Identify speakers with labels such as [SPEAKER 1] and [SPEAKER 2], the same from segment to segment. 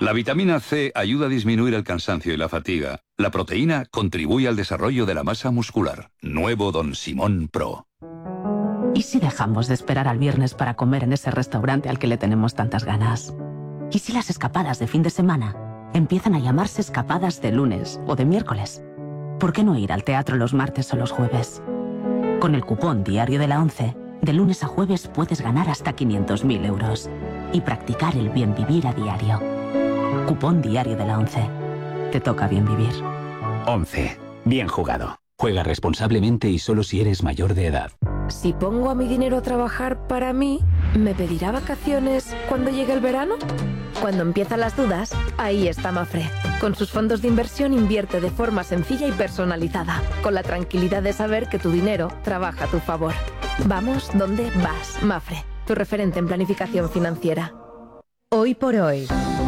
[SPEAKER 1] La vitamina C ayuda a disminuir el cansancio y la fatiga. La proteína contribuye al desarrollo de la masa muscular. Nuevo Don Simón Pro.
[SPEAKER 2] ¿Y si dejamos de esperar al viernes para comer en ese restaurante al que le tenemos tantas ganas? ¿Y si las escapadas de fin de semana empiezan a llamarse escapadas de lunes o de miércoles? ¿Por qué no ir al teatro los martes o los jueves? Con el cupón Diario de la ONCE, de lunes a jueves puedes ganar hasta 500.000 euros y practicar el bien vivir a diario. Cupón Diario de la ONCE. Te toca bien vivir.
[SPEAKER 3] 11. Bien jugado. Juega responsablemente y solo si eres mayor de edad.
[SPEAKER 4] Si pongo a mi dinero a trabajar para mí, ¿me pedirá vacaciones cuando llegue el verano? Cuando empiezan las dudas, ahí está Mafre. Con sus fondos de inversión invierte de forma sencilla y personalizada, con la tranquilidad de saber que tu dinero trabaja a tu favor. Vamos donde vas, Mafre, tu referente en planificación financiera.
[SPEAKER 5] Hoy por hoy,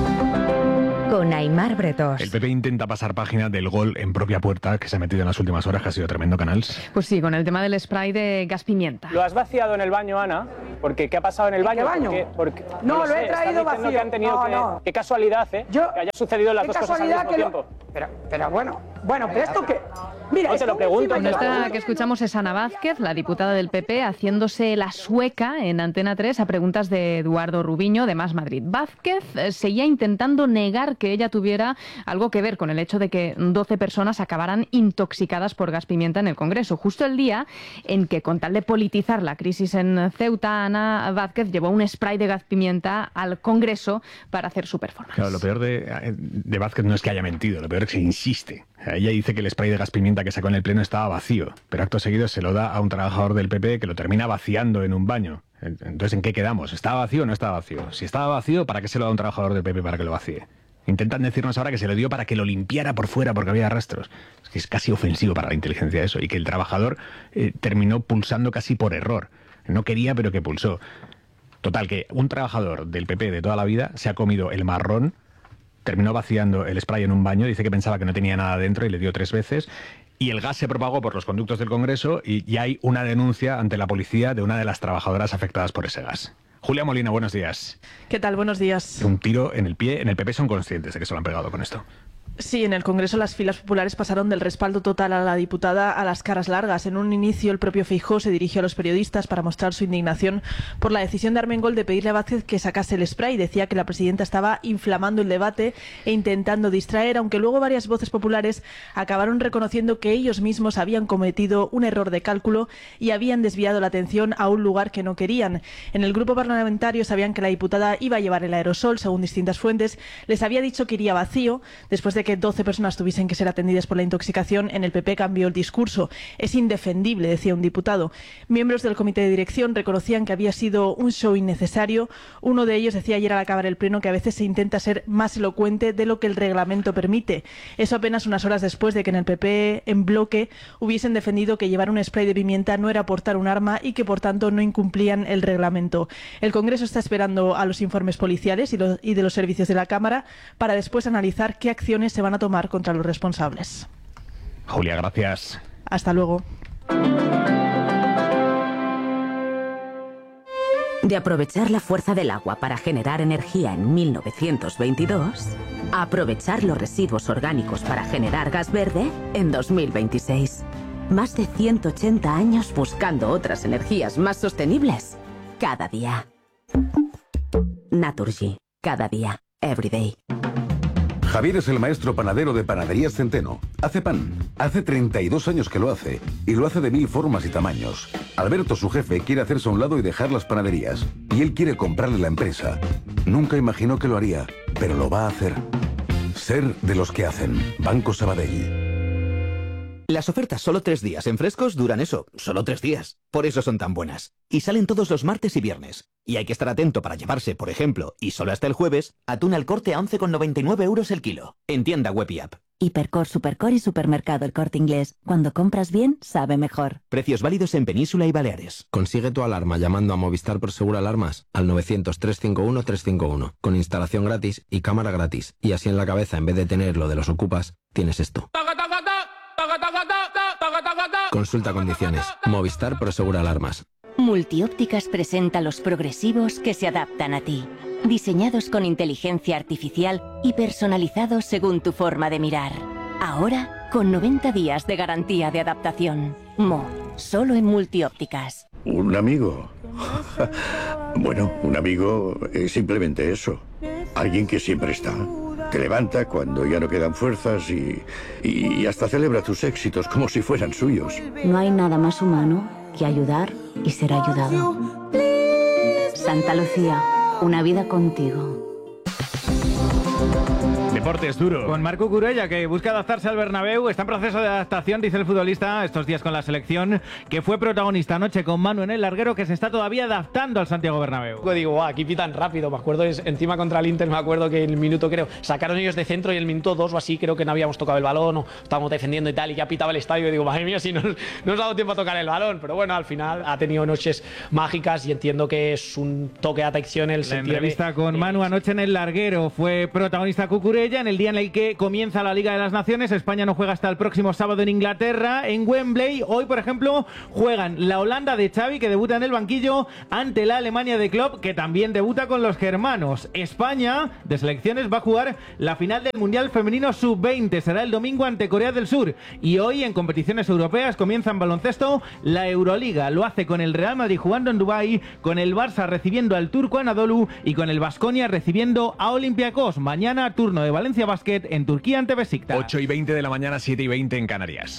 [SPEAKER 5] con Aimar Bretos.
[SPEAKER 6] El PP intenta pasar página del gol en propia puerta que se ha metido en las últimas horas, que ha sido tremendo, Canals.
[SPEAKER 7] Pues sí, con el tema del spray de gas pimienta.
[SPEAKER 8] ¿Lo has vaciado en el baño, Ana? Porque ¿qué ha pasado en el baño?
[SPEAKER 9] Porque no, lo he traído vacío.
[SPEAKER 8] Que han tenido Qué casualidad, ¿eh? Que haya sucedido las dos cosas al mismo tiempo.
[SPEAKER 9] Pero bueno, pero esto que... Mira,
[SPEAKER 8] no te lo pregunto.
[SPEAKER 7] Esta que escuchamos es Ana Vázquez, la diputada del PP, haciéndose la sueca en Antena 3 a preguntas de Eduardo Rubiño de Más Madrid. Vázquez seguía intentando negar que ella tuviera algo que ver con el hecho de que 12 personas acabaran intoxicadas por gas pimienta en el Congreso, justo el día en que, con tal de politizar la crisis en Ceuta, Ana Vázquez llevó un spray de gas pimienta al Congreso para hacer su performance.
[SPEAKER 6] Claro, lo peor de Vázquez no es que haya mentido, lo peor es que insiste. Ella dice que el spray de gas pimienta que sacó en el pleno estaba vacío, pero acto seguido se lo da a un trabajador del PP que lo termina vaciando en un baño. Entonces, ¿en qué quedamos? ¿Estaba vacío o no estaba vacío? Si estaba vacío, ¿para qué se lo da a un trabajador del PP para que lo vacíe? Intentan decirnos ahora que se lo dio para que lo limpiara por fuera porque había rastros. Es que es casi ofensivo para la inteligencia eso, y que el trabajador terminó pulsando casi por error. No quería, pero que pulsó. Total, que un trabajador del PP de toda la vida se ha comido el marrón, terminó vaciando el spray en un baño, dice que pensaba que no tenía nada dentro y le dio 3 veces, y el gas se propagó por los conductos del Congreso y hay una denuncia ante la policía de una de las trabajadoras afectadas por ese gas. Julia Molina, buenos días.
[SPEAKER 10] ¿Qué tal? Buenos días.
[SPEAKER 6] Un tiro en el pie. En el PP son conscientes de que se lo han pegado con esto.
[SPEAKER 10] Sí, en el Congreso las filas populares pasaron del respaldo total a la diputada a las caras largas. En un inicio, el propio Feijóo se dirigió a los periodistas para mostrar su indignación por la decisión de Armengol de pedirle a Vázquez que sacase el spray. Decía que la presidenta estaba inflamando el debate e intentando distraer, aunque luego varias voces populares acabaron reconociendo que ellos mismos habían cometido un error de cálculo y habían desviado la atención a un lugar que no querían. En el grupo parlamentario sabían que la diputada iba a llevar el aerosol, según distintas fuentes. Les había dicho que iría vacío. Después de que 12 personas tuviesen que ser atendidas por la intoxicación, en el PP cambió el discurso. Es indefendible, decía un diputado. Miembros del comité de dirección reconocían que había sido un show innecesario. Uno de ellos decía ayer al acabar el pleno que a veces se intenta ser más elocuente de lo que el reglamento permite. Eso apenas unas horas después de que en el PP, en bloque, hubiesen defendido que llevar un spray de pimienta no era portar un arma y que por tanto no incumplían el reglamento. El Congreso está esperando a los informes policiales y de los servicios de la Cámara para después analizar qué acciones se van a tomar contra los responsables.
[SPEAKER 6] Julia, gracias.
[SPEAKER 10] Hasta luego.
[SPEAKER 2] De aprovechar la fuerza del agua para generar energía en 1922, a aprovechar los residuos orgánicos para generar gas verde en 2026. Más de 180 años buscando otras energías más sostenibles cada día. Naturgy. Cada día. Every day.
[SPEAKER 11] Javier es el maestro panadero de Panaderías Centeno. Hace pan. Hace 32 años que lo hace. Y lo hace de 1000 formas y tamaños. Alberto, su jefe, quiere hacerse a un lado y dejar las panaderías. Y él quiere comprarle la empresa. Nunca imaginó que lo haría, pero lo va a hacer. Ser de los que hacen. Banco Sabadell.
[SPEAKER 12] Las ofertas solo 3 días en Frescos duran eso, solo 3 días. Por eso son tan buenas. Y salen todos los martes y viernes. Y hay que estar atento para llevarse, por ejemplo, y solo hasta el jueves, atún al Corte a 11,99 € el kilo. En tienda web y app.
[SPEAKER 13] Hipercor, Supercor y Supermercado El Corte Inglés. Cuando compras bien, sabe mejor.
[SPEAKER 12] Precios válidos en Península y Baleares.
[SPEAKER 14] Consigue tu alarma llamando a Movistar Prosegur Alarmas al 900-351-351. Con instalación gratis y cámara gratis. Y así en la cabeza, en vez de tener lo de los ocupas, tienes esto. Consulta condiciones. Movistar Prosegur Alarmas.
[SPEAKER 13] Multiópticas presenta los progresivos que se adaptan a ti.
[SPEAKER 15] diseñados con inteligencia artificial y personalizados según tu forma de mirar. Ahora, con 90 días de garantía de adaptación. Mo, solo en Multiópticas.
[SPEAKER 16] ¿Un amigo? Bueno, un amigo es simplemente eso. Alguien que siempre está. Te levanta cuando ya no quedan fuerzas y hasta celebra tus éxitos como si fueran suyos.
[SPEAKER 13] No hay nada más humano que ayudar y ser ayudado. Santa Lucía, una vida contigo.
[SPEAKER 6] Deportes duro. Con Marc Cucurella, que busca adaptarse al Bernabéu. Está en proceso de adaptación, dice el futbolista, estos días con la selección, que fue protagonista anoche con Manu en el larguero, que se está todavía adaptando al Santiago Bernabéu.
[SPEAKER 8] Digo, aquí pitan rápido. Me acuerdo, encima contra el Inter, me acuerdo que en el minuto, creo, sacaron ellos de centro y el minuto 2 o así, creo que no habíamos tocado el balón o estábamos defendiendo y tal, y ya pitaba el estadio. Y digo, madre mía, si no nos ha dado tiempo a tocar el balón. Pero bueno, al final ha tenido noches mágicas y entiendo que es un toque de atención en el sentido de... La entrevista con Manu anoche en el larguero. Fue protagonista Cucurella en el día en el que comienza la Liga de las Naciones. España no juega hasta el próximo sábado en Inglaterra, en Wembley. Hoy, por ejemplo, juegan la Holanda de Xavi, que debuta en el banquillo, ante la Alemania de Klopp, que también debuta con los germanos. España, de selecciones, va a jugar la final del Mundial Femenino Sub-20. Será el domingo ante Corea del Sur. Y hoy, en competiciones europeas, comienza en baloncesto la Euroliga. Lo hace con el Real Madrid jugando en Dubái, con el Barça recibiendo al Turco Anadolu y con el Baskonia recibiendo a Olympiacos. Mañana, turno de Valencia Basket en Turquía ante Besiktas.
[SPEAKER 6] 8:20 de la mañana, 7:20 en Canarias.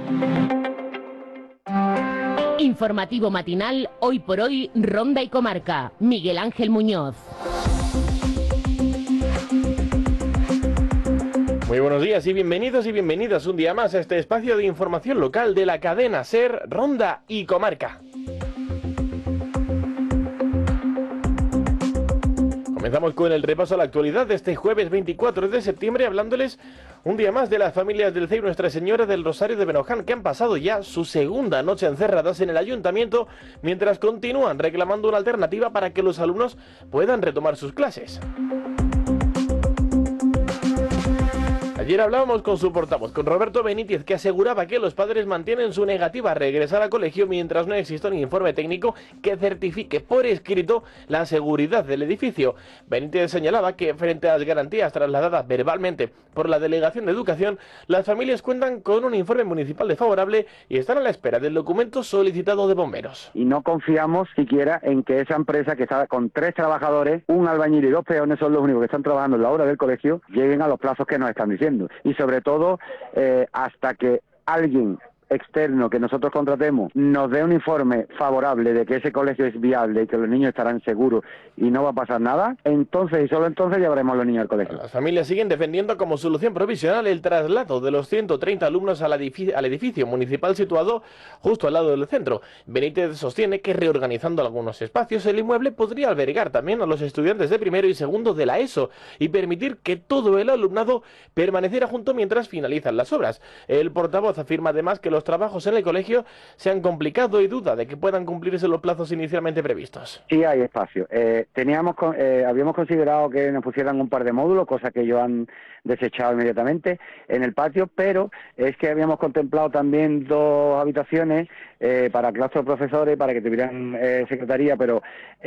[SPEAKER 17] Informativo matinal, hoy por hoy, Ronda y Comarca. Miguel Ángel Muñoz.
[SPEAKER 18] Muy buenos días y bienvenidos y bienvenidas un día más a este espacio de información local de la cadena SER, Ronda y Comarca. Comenzamos con el repaso a la actualidad de este jueves 24 de septiembre, hablándoles un día más de las familias del CEIP Nuestra Señora del Rosario de Benoján, que han pasado ya su segunda noche encerradas en el ayuntamiento, mientras continúan reclamando una alternativa para que los alumnos puedan retomar sus clases. Ayer hablábamos con su portavoz, con Roberto Benítez, que aseguraba que los padres mantienen su negativa a regresar al colegio mientras no exista un informe técnico que certifique por escrito la seguridad del edificio. Benítez señalaba que frente a las garantías trasladadas verbalmente por la Delegación de Educación, las familias cuentan con un informe municipal desfavorable y están a la espera del documento solicitado de bomberos.
[SPEAKER 19] Y no confiamos siquiera en que esa empresa, que está con 3 trabajadores, un albañil y 2 peones, son los únicos que están trabajando en la obra del colegio, lleguen a los plazos que nos están diciendo. Y sobre todo, hasta que alguien externo que nosotros contratemos nos dé un informe favorable de que ese colegio es viable y que los niños estarán seguros y no va a pasar nada, entonces y solo entonces llevaremos a los niños al colegio.
[SPEAKER 18] Las familias siguen defendiendo como solución provisional el traslado de los 130 alumnos al edificio municipal situado justo al lado del centro. Benítez sostiene que reorganizando algunos espacios el inmueble podría albergar también a los estudiantes de primero y segundo de la ESO y permitir que todo el alumnado permaneciera junto mientras finalizan las obras. El portavoz afirma además que los trabajos en el colegio se han complicado y duda de que puedan cumplirse los plazos inicialmente previstos.
[SPEAKER 19] Sí hay espacio. Habíamos considerado que nos pusieran un par de módulos, cosa que ellos han desechado inmediatamente en el patio, pero es que habíamos contemplado también 2 habitaciones para claustro de profesores, para que tuvieran secretaría, pero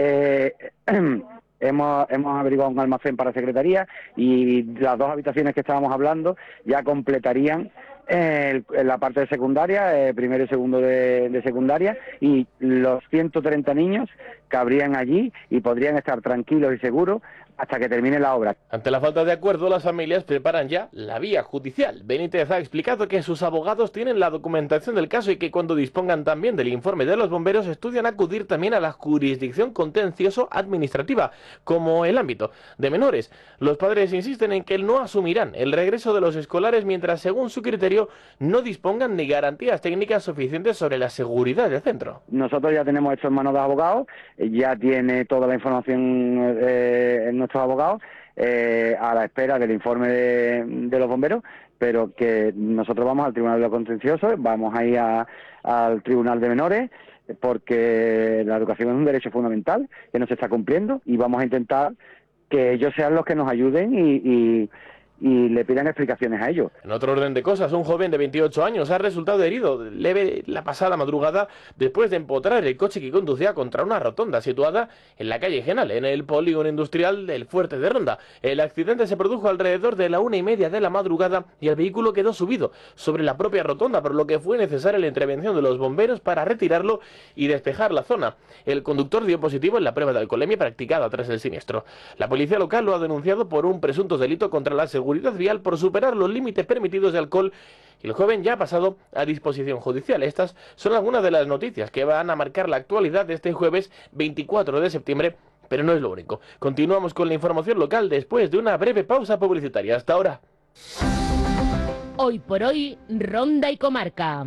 [SPEAKER 19] hemos averiguado un almacén para secretaría y las 2 habitaciones que estábamos hablando ya completarían en la parte de secundaria, primero y segundo de secundaria, y los 130 niños cabrían allí y podrían estar tranquilos y seguros hasta que termine la obra.
[SPEAKER 18] Ante la falta de acuerdo, las familias preparan ya la vía judicial. Benítez ha explicado que sus abogados tienen la documentación del caso y que cuando dispongan también del informe de los bomberos estudian acudir también a la jurisdicción contencioso-administrativa, como el ámbito de menores. Los padres insisten en que no asumirán el regreso de los escolares mientras, según su criterio, no dispongan de garantías técnicas suficientes sobre la seguridad del centro.
[SPEAKER 19] Nosotros ya tenemos esto en manos de abogados, ya tiene toda la información en nuestros abogados, a la espera del informe de los bomberos, pero que nosotros vamos al Tribunal de lo Contencioso, vamos a ir al Tribunal de Menores, porque la educación es un derecho fundamental que no se está cumpliendo y vamos a intentar que ellos sean los que nos ayuden y le pidan explicaciones a ellos.
[SPEAKER 18] En otro orden de cosas, un joven de 28 años ha resultado herido leve la pasada madrugada después de empotrar el coche que conducía contra una rotonda situada en la calle Genal, en el polígono industrial del Fuerte de Ronda. El accidente se produjo alrededor de la 1:30 de la madrugada y el vehículo quedó subido sobre la propia rotonda, por lo que fue necesaria la intervención de los bomberos para retirarlo y despejar la zona. El conductor dio positivo en la prueba de alcoholemia practicada tras el siniestro. La policía local lo ha denunciado por un presunto delito contra la seguridad vial por superar los límites permitidos de alcohol y el joven ya ha pasado a disposición judicial. Estas son algunas de las noticias que van a marcar la actualidad de este jueves 24 de septiembre, pero no es lo único. Continuamos con la información local después de una breve pausa publicitaria. Hasta ahora.
[SPEAKER 17] Hoy por hoy, Ronda y Comarca.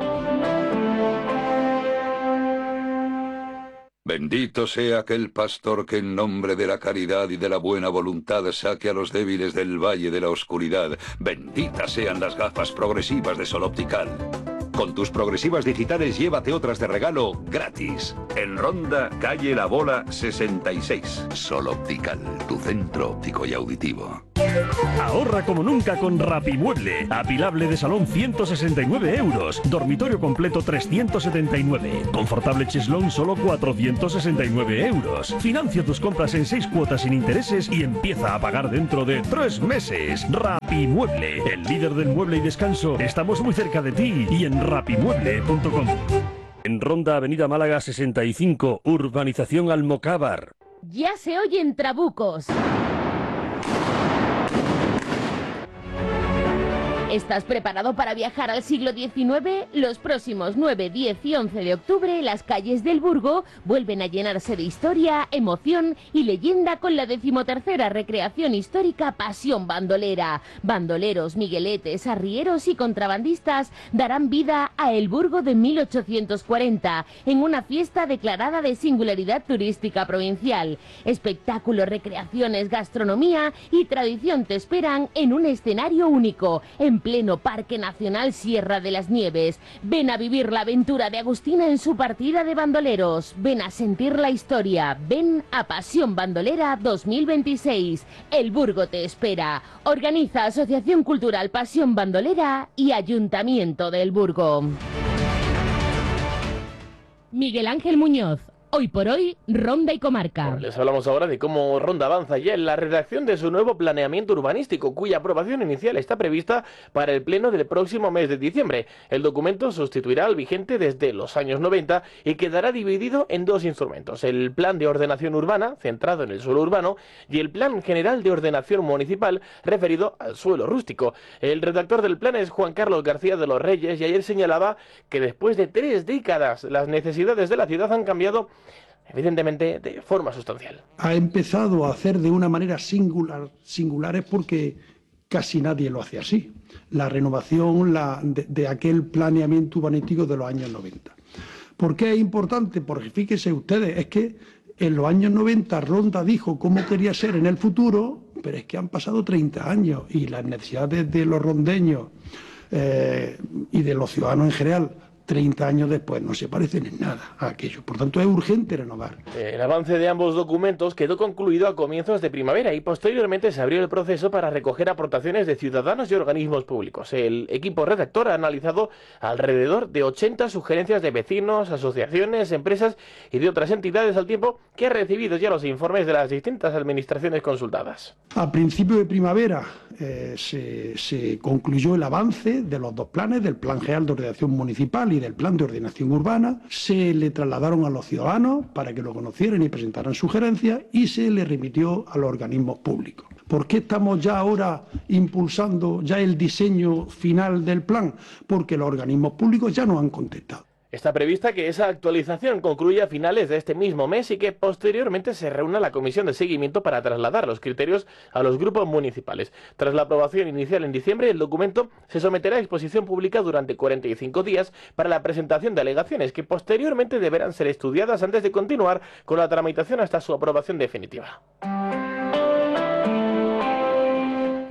[SPEAKER 1] Bendito sea aquel pastor que en nombre de la caridad y de la buena voluntad saque a los débiles del valle de la oscuridad. Benditas sean las gafas progresivas de Sol Optical. Con tus progresivas digitales llévate otras de regalo gratis. En Ronda, calle La Bola 66. Sol Optical, tu centro óptico y auditivo.
[SPEAKER 20] Ahorra como nunca con Rapimueble. Apilable de salón 169 euros. Dormitorio completo 379. Confortable cheslón solo 469 euros. Financia tus compras en 6 cuotas sin intereses y empieza a pagar dentro de 3 meses. Rapimueble, el líder del mueble y descanso. Estamos muy cerca de ti y en rapimueble.com. En Ronda, Avenida Málaga 65, Urbanización Almocávar.
[SPEAKER 17] Ya se oyen trabucos. ¿Estás preparado para viajar al siglo XIX? Los próximos 9, 10 y 11 de octubre, las calles del Burgo vuelven a llenarse de historia, emoción y leyenda con la 13ª recreación histórica Pasión Bandolera. Bandoleros, migueletes, arrieros y contrabandistas darán vida a El Burgo de 1840 en una fiesta declarada de singularidad turística provincial. Espectáculos, recreaciones, gastronomía y tradición te esperan en un escenario único, en pleno Parque Nacional Sierra de las Nieves. Ven a vivir la aventura de Agustina en su partida de bandoleros. Ven a sentir la historia. Ven a Pasión Bandolera 2026. El Burgo te espera. Organiza Asociación Cultural Pasión Bandolera y Ayuntamiento del Burgo. Miguel Ángel Muñoz. Hoy por hoy, Ronda y Comarca.
[SPEAKER 18] Les hablamos ahora de cómo Ronda avanza ya en la redacción de su nuevo planeamiento urbanístico, cuya aprobación inicial está prevista para el pleno del próximo mes de diciembre. El documento sustituirá al vigente desde los años 90 y quedará dividido en 2 instrumentos: el Plan de Ordenación Urbana, centrado en el suelo urbano, y el Plan General de Ordenación Municipal, referido al suelo rústico. El redactor del plan es Juan Carlos García de los Reyes, y ayer señalaba que después de 3 décadas las necesidades de la ciudad han cambiado evidentemente de forma sustancial.
[SPEAKER 21] Ha empezado a hacer de una manera singulares porque casi nadie lo hace así. La renovación de aquel planeamiento urbanístico de los años 90. ¿Por qué es importante? Porque fíjense ustedes, es que en los años 90 Ronda dijo cómo quería ser en el futuro, pero es que han pasado 30 años y las necesidades de los rondeños y de los ciudadanos en general 30 años después no se parecen en nada a aquello. Por tanto, es urgente renovar.
[SPEAKER 18] El avance de ambos documentos quedó concluido a comienzos de primavera y posteriormente se abrió el proceso para recoger aportaciones de ciudadanos y organismos públicos. El equipo redactor ha analizado alrededor de 80 sugerencias de vecinos, asociaciones, empresas y de otras entidades, al tiempo que ha recibido ya los informes de las distintas administraciones consultadas.
[SPEAKER 21] A principio de primavera se concluyó el avance de los 2 planes, del Plan General de Ordenación Municipal y del Plan de Ordenación Urbana. Se le trasladaron a los ciudadanos para que lo conocieran y presentaran sugerencias y se le remitió a los organismos públicos. ¿Por qué estamos ya ahora impulsando ya el diseño final del plan? Porque los organismos públicos ya nos han contestado.
[SPEAKER 18] Está prevista que esa actualización concluya a finales de este mismo mes y que posteriormente se reúna la comisión de seguimiento para trasladar los criterios a los grupos municipales. Tras la aprobación inicial en diciembre, el documento se someterá a exposición pública durante 45 días para la presentación de alegaciones que posteriormente deberán ser estudiadas antes de continuar con la tramitación hasta su aprobación definitiva.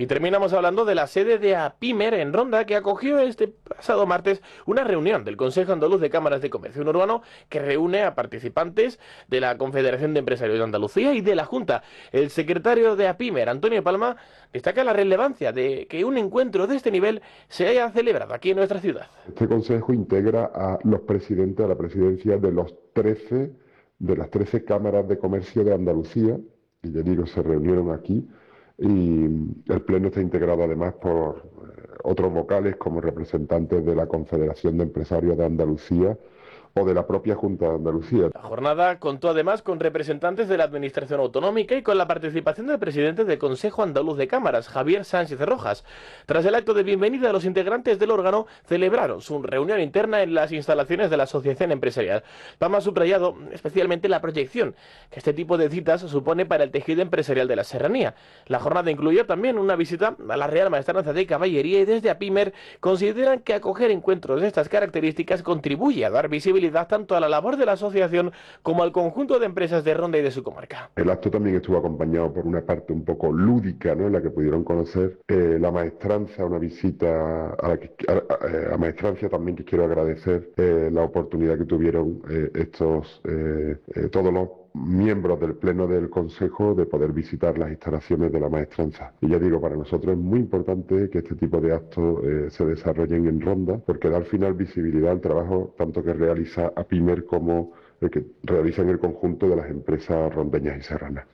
[SPEAKER 18] Y terminamos hablando de la sede de APIMER en Ronda, que acogió este pasado martes una reunión del Consejo Andaluz de Cámaras de Comercio Urbano que reúne a participantes de la Confederación de Empresarios de Andalucía y de la Junta. El secretario de APIMER, Antonio Palma, destaca la relevancia de que un encuentro de este nivel se haya celebrado aquí en nuestra ciudad.
[SPEAKER 3] Este consejo integra a los presidentes de la presidencia de las 13 cámaras de comercio de Andalucía, y ya digo, se reunieron aquí, y el pleno está integrado además por otros vocales como representantes de la Confederación de Empresarios de Andalucía o de la propia Junta de Andalucía.
[SPEAKER 18] La jornada contó además con representantes de la Administración Autonómica y con la participación del presidente del Consejo Andaluz de Cámaras, Javier Sánchez Rojas. Tras el acto de bienvenida, los integrantes del órgano celebraron su reunión interna en las instalaciones de la Asociación Empresarial. Palma ha subrayado especialmente la proyección que este tipo de citas supone para el tejido empresarial de la serranía. La jornada incluyó también una visita a la Real Maestranza de Caballería y desde APIMER consideran que acoger encuentros de estas características contribuye a dar visibilidad tanto a la labor de la asociación como al conjunto de empresas de Ronda y de su comarca.
[SPEAKER 3] El acto también estuvo acompañado por una parte un poco lúdica, ¿no?, en la que pudieron conocer la maestranza, una visita a maestranza también, que quiero agradecer la oportunidad que tuvieron todos los miembros del Pleno del Consejo de poder visitar las instalaciones de la maestranza. Y ya digo, para nosotros es muy importante que este tipo de actos se desarrollen en Ronda, porque da al final visibilidad al trabajo tanto que realiza APIMER como el que realizan el conjunto de las empresas rondeñas y serranas.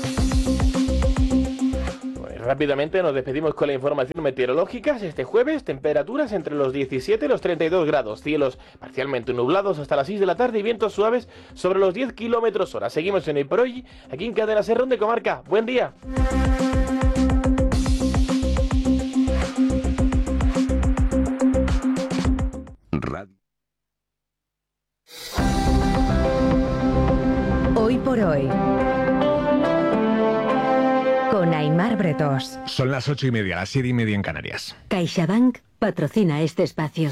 [SPEAKER 18] Rápidamente nos despedimos con la información meteorológica. Este jueves, temperaturas entre los 17 y los 32 grados, cielos parcialmente nublados hasta las 6 de la tarde y vientos suaves sobre los 10 kilómetros hora. Seguimos en Hoy por Hoy, aquí en Cadena Ser Ronda y Comarca. ¡Buen día!
[SPEAKER 5] Hoy por Hoy, con Aimar Bretós.
[SPEAKER 6] Son las 8:30, las 7:30 en Canarias.
[SPEAKER 13] CaixaBank patrocina este espacio.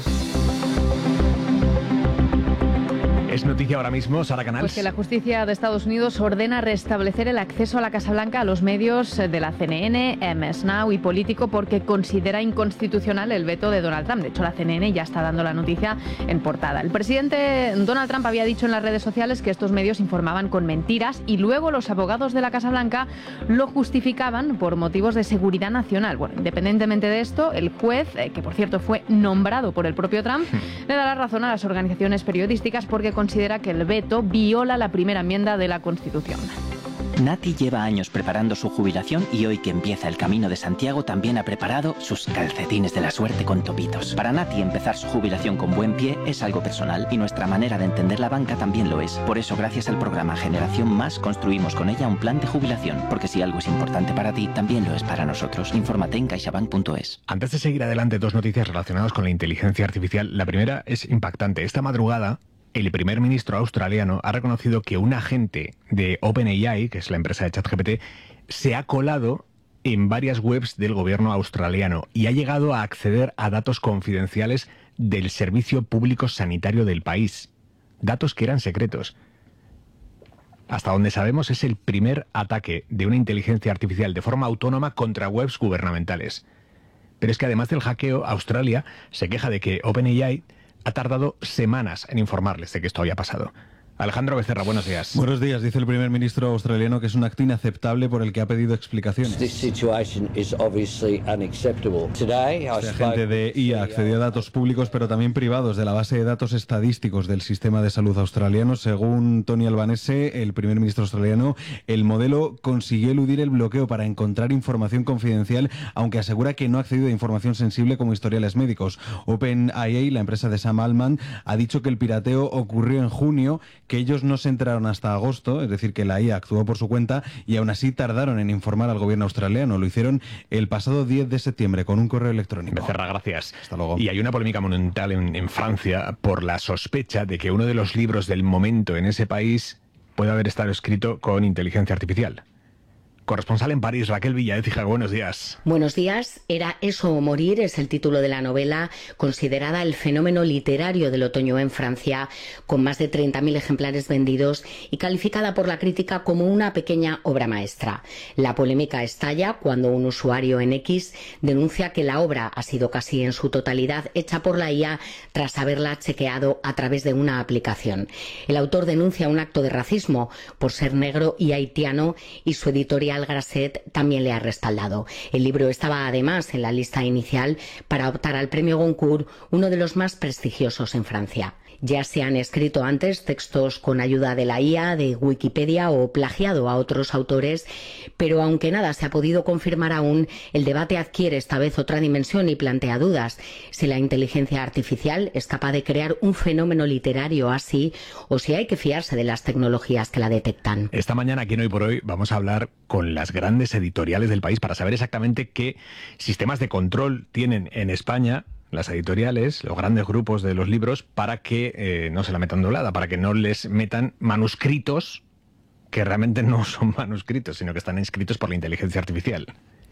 [SPEAKER 6] Es noticia ahora mismo, Sara Canals.
[SPEAKER 7] Pues que la justicia de Estados Unidos ordena restablecer el acceso a la Casa Blanca a los medios de la CNN, MS Now y Político porque considera inconstitucional el veto de Donald Trump. De hecho, la CNN ya está dando la noticia en portada. El presidente Donald Trump había dicho en las redes sociales que estos medios informaban con mentiras y luego los abogados de la Casa Blanca lo justificaban por motivos de seguridad nacional. Bueno, independientemente de esto, el juez, que por cierto fue nombrado por el propio Trump, le da la razón a las organizaciones periodísticas porque considera que el veto viola la primera enmienda de la Constitución.
[SPEAKER 22] Nati lleva años preparando su jubilación y hoy que empieza el Camino de Santiago también ha preparado sus calcetines de la suerte con topitos. Para Nati empezar su jubilación con buen pie es algo personal y nuestra manera de entender la banca también lo es. Por eso gracias al programa Generación Más construimos con ella un plan de jubilación, porque si algo es importante para ti, también lo es para nosotros. Infórmate en caixabank.es.
[SPEAKER 6] Antes de seguir adelante, dos noticias relacionadas con la inteligencia artificial. La primera es impactante. Esta madrugada, el primer ministro australiano ha reconocido que un agente de OpenAI, que es la empresa de ChatGPT, se ha colado en varias webs del gobierno australiano y ha llegado a acceder a datos confidenciales del Servicio Público Sanitario del país. Datos que eran secretos. Hasta donde sabemos es el primer ataque de una inteligencia artificial de forma autónoma contra webs gubernamentales. Pero es que además del hackeo, Australia se queja de que OpenAI ha tardado semanas en informarles de que esto había pasado. Alejandro Becerra, buenos días.
[SPEAKER 23] Buenos días. Dice el primer ministro australiano que es un acto inaceptable por el que ha pedido explicaciones. Este agente de IA accedió a datos públicos pero también privados de la base de datos estadísticos del sistema de salud australiano. Según Tony Albanese, el primer ministro australiano, el modelo consiguió eludir el bloqueo para encontrar información confidencial, aunque asegura que no ha accedido a información sensible como historiales médicos. OpenAI, la empresa de Sam Altman, ha dicho que el pirateo ocurrió en junio, que ellos no se enteraron hasta agosto, es decir, que la IA actuó por su cuenta y aún así tardaron en informar al gobierno australiano. Lo hicieron el pasado 10 de septiembre con un correo electrónico.
[SPEAKER 6] Becerra, gracias.
[SPEAKER 23] Hasta luego.
[SPEAKER 6] Y hay una polémica monumental en Francia por la sospecha de que uno de los libros del momento en ese país puede haber estado escrito con inteligencia artificial. corresponsal en París, Raquel Villa-Écija, buenos días.
[SPEAKER 4] Buenos días. Era eso o morir es el título de la novela, considerada el fenómeno literario del otoño en Francia, con más de 30.000 ejemplares vendidos y calificada por la crítica como una pequeña obra maestra. La polémica estalla cuando un usuario en X denuncia que la obra ha sido casi en su totalidad hecha por la IA tras haberla chequeado a través de una aplicación. El autor denuncia un acto de racismo por ser negro y haitiano, y su editorial Grasset también le ha respaldado. El libro estaba además en la lista inicial para optar al premio Goncourt, uno de los más prestigiosos en Francia. Ya se han escrito antes textos con ayuda de la IA, de Wikipedia o plagiado a otros autores, pero aunque nada se ha podido confirmar aún, el debate adquiere esta vez otra dimensión y plantea dudas. Si la inteligencia artificial es capaz de crear un fenómeno literario así, o si hay que fiarse de las tecnologías que la detectan.
[SPEAKER 6] Esta mañana, aquí en Hoy por Hoy, vamos a hablar con las grandes editoriales del país para saber exactamente qué sistemas de control tienen en España las editoriales, los grandes grupos de los libros, para que no se la metan doblada, para que no les metan manuscritos que realmente no son manuscritos, sino que están escritos por la inteligencia artificial.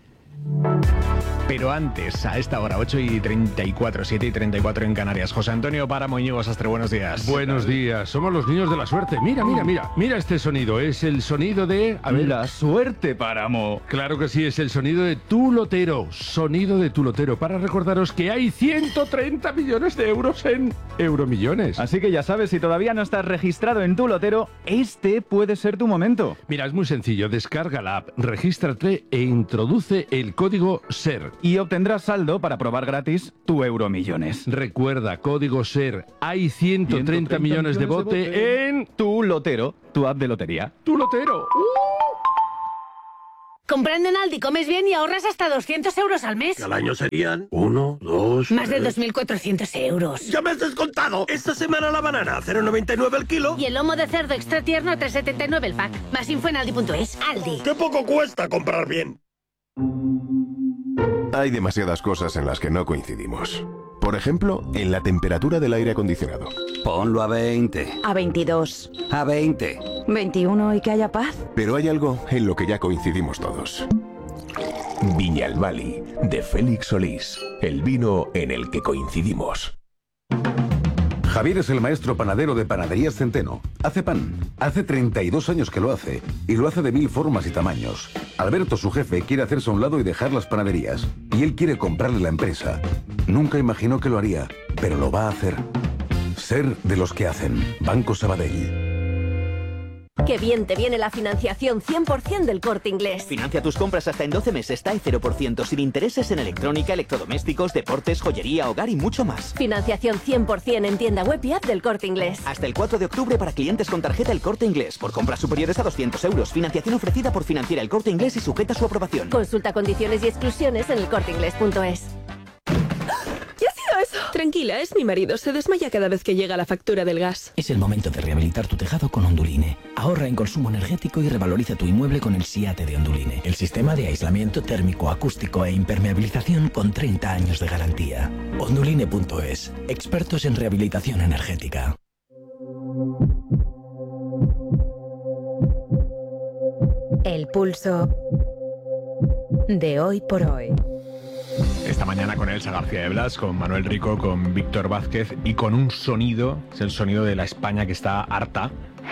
[SPEAKER 6] Pero antes, a esta hora, 8:34, 7:34 en Canarias. José Antonio Páramo, Íñigo Sastre, buenos días.
[SPEAKER 9] Buenos días, somos los niños de la suerte. Mira este sonido, es el sonido de... A ver.
[SPEAKER 10] La suerte, Páramo.
[SPEAKER 9] Claro que sí, es el sonido de Tu Lotero. Sonido de Tu Lotero, para recordaros que hay 130 millones de euros en Euromillones.
[SPEAKER 10] Así que ya sabes, si todavía no estás registrado en Tu Lotero, este puede ser tu momento.
[SPEAKER 9] Mira, es muy sencillo, descarga la app, regístrate e introduce el código SER.
[SPEAKER 10] Y obtendrás saldo para probar gratis tu Euromillones.
[SPEAKER 9] Recuerda, código SER. Hay 130 millones de bote en...
[SPEAKER 10] Tu Lotero, tu app de lotería.
[SPEAKER 9] Tu Lotero.
[SPEAKER 24] Comprando en Aldi comes bien y ahorras hasta 200 euros al mes.
[SPEAKER 25] Al año serían 1, 2...
[SPEAKER 24] Más de 2.400 euros.
[SPEAKER 25] ¡Ya me has descontado! Esta semana la banana, 0,99 el kilo.
[SPEAKER 24] Y el lomo de cerdo extra tierno, 3,79 el pack. Más info en aldi.es. Aldi.
[SPEAKER 25] ¡Qué poco cuesta comprar bien!
[SPEAKER 26] Hay demasiadas cosas en las que no coincidimos. Por ejemplo, en la temperatura del aire acondicionado.
[SPEAKER 27] Ponlo a 20.
[SPEAKER 28] A 22.
[SPEAKER 27] A 20.
[SPEAKER 28] 21 y que haya paz.
[SPEAKER 26] Pero hay algo en lo que ya coincidimos todos.
[SPEAKER 29] Viñalbali, de Félix Solís. El vino en el que coincidimos.
[SPEAKER 11] Javier es el maestro panadero de Panaderías Centeno. Hace pan. Hace 32 años que lo hace. Y lo hace de 1000 formas y tamaños. Alberto, su jefe, quiere hacerse a un lado y dejar las panaderías. Y él quiere comprarle la empresa. Nunca imaginó que lo haría, pero lo va a hacer. Ser de los que hacen. Banco Sabadell.
[SPEAKER 30] ¡Qué bien te viene la financiación 100% del Corte Inglés!
[SPEAKER 12] Financia tus compras hasta en 12 meses, está en 0%, sin intereses en electrónica, electrodomésticos, deportes, joyería, hogar y mucho más.
[SPEAKER 30] Financiación 100% en tienda web y app del Corte Inglés.
[SPEAKER 12] Hasta el 4 de octubre para clientes con tarjeta El Corte Inglés. Por compras superiores a 200 euros. Financiación ofrecida por Financiera El Corte Inglés y sujeta a su aprobación.
[SPEAKER 30] Consulta condiciones y exclusiones en elcorteinglés.es.
[SPEAKER 31] Eso. Tranquila, es mi marido. Se desmaya cada vez que llega la factura del gas.
[SPEAKER 32] Es el momento de rehabilitar tu tejado con Onduline. Ahorra en consumo energético y revaloriza tu inmueble con el SIATE de Onduline. El sistema de aislamiento térmico, acústico e impermeabilización con 30 años de garantía. Onduline.es. Expertos en rehabilitación energética.
[SPEAKER 5] El pulso de Hoy por Hoy.
[SPEAKER 6] Esta mañana con Elsa García de Blas, con Manuel Rico, con Víctor Vázquez y con un sonido, es el sonido de la España que está harta.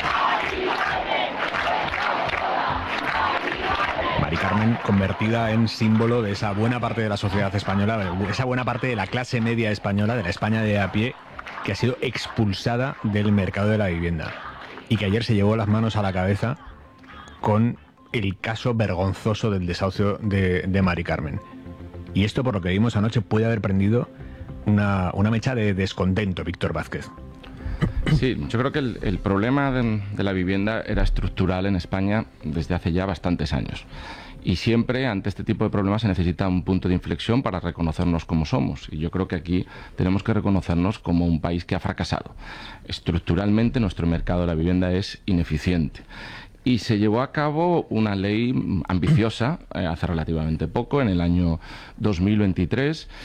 [SPEAKER 6] Mari Carmen convertida en símbolo de esa buena parte de la sociedad española, de esa buena parte de la clase media española, de la España de a pie, que ha sido expulsada del mercado de la vivienda y que ayer se llevó las manos a la cabeza con el caso vergonzoso del desahucio de Mari Carmen. Y esto, por lo que vimos anoche, puede haber prendido una mecha de descontento, Víctor Vázquez.
[SPEAKER 33] Sí, yo creo que el problema de la vivienda era estructural en España desde hace ya bastantes años. Y siempre, ante este tipo de problemas, se necesita un punto de inflexión para reconocernos como somos. Y yo creo que aquí tenemos que reconocernos como un país que ha fracasado. Estructuralmente, nuestro mercado de la vivienda es ineficiente. Y se llevó a cabo una ley ambiciosa hace relativamente poco, en el año 2023,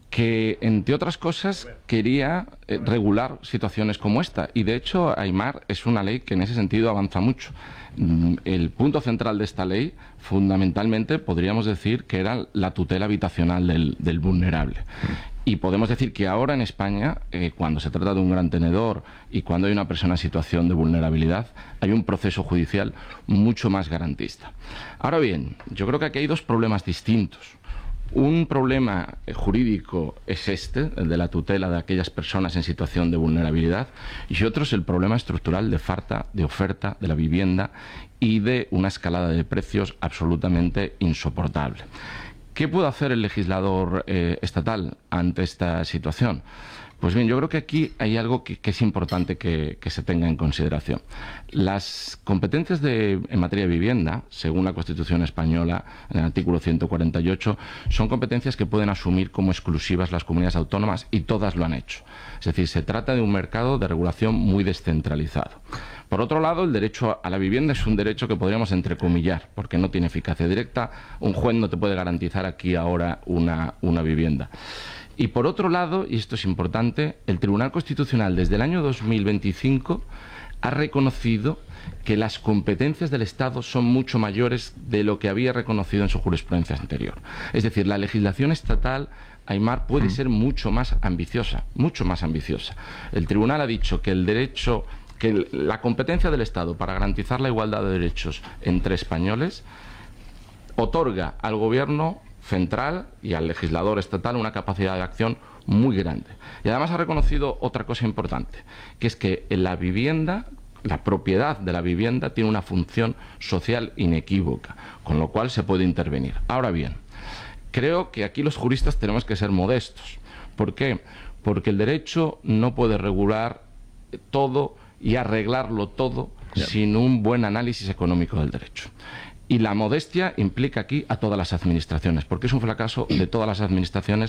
[SPEAKER 33] que, entre otras cosas, quería regular situaciones como esta. Y, de hecho, Aimar es una ley que en ese sentido avanza mucho. El punto central de esta ley, fundamentalmente, podríamos decir que era la tutela habitacional del vulnerable. Y podemos decir que ahora en España, cuando se trata de un gran tenedor y cuando hay una persona en situación de vulnerabilidad, hay un proceso judicial mucho más garantista. Ahora bien, yo creo que aquí hay dos problemas distintos. Un problema jurídico es el de la tutela de aquellas personas en situación de vulnerabilidad, y otro es el problema estructural de falta de oferta de la vivienda y de una escalada de precios absolutamente insoportable. ¿Qué puede hacer el legislador estatal ante esta situación? Pues bien, yo creo que aquí hay algo que es importante que se tenga en consideración. Las competencias en materia de vivienda, según la Constitución española, en el artículo 148, son competencias que pueden asumir como exclusivas las comunidades autónomas, y todas lo han hecho. Es decir, se trata de un mercado de regulación muy descentralizado. Por otro lado, el derecho a la vivienda es un derecho que podríamos entrecomillar, porque no tiene eficacia directa. Un juez no te puede garantizar aquí ahora una vivienda. Y por otro lado, y esto es importante, el Tribunal Constitucional desde el año 2025 ha reconocido que las competencias del Estado son mucho mayores de lo que había reconocido en su jurisprudencia anterior. Es decir, la legislación estatal, Aimar, puede ser mucho más ambiciosa, mucho más ambiciosa. El Tribunal ha dicho que la competencia del Estado para garantizar la igualdad de derechos entre españoles otorga al Gobierno central y al legislador estatal una capacidad de acción muy grande. Y además ha reconocido otra cosa importante, que es que la vivienda, la propiedad de la vivienda, tiene una función social inequívoca, con lo cual se puede intervenir. Ahora bien, creo que aquí los juristas tenemos que ser modestos. ¿Por qué? Porque el derecho no puede regular todo y arreglarlo todo sin un buen análisis económico del derecho. Y la modestia implica aquí a todas las administraciones, porque es un fracaso de todas las administraciones